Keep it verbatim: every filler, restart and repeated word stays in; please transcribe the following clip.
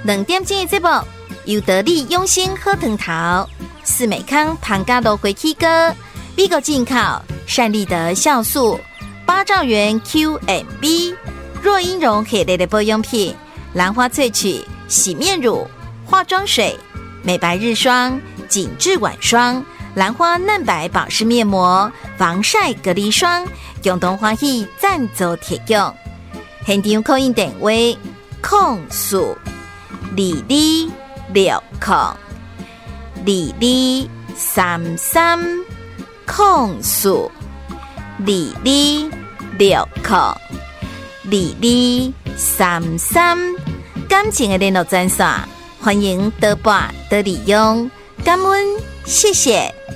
两点钟的节目，由得力用心喝藤桃、四美康庞加罗回气哥、美国进口善利德酵素、八兆元 Q M B、若英绒系列的保养品、兰花萃取洗面乳、化妆水、美白日霜、紧致晚霜、兰花嫩白保湿面膜、防晒隔离霜，共同欢喜赞助提供。现场扣印电话：空数二二六空二二三三空数二二六空二二三三。感情的联络专线，欢迎多拨多利用，感恩，谢谢。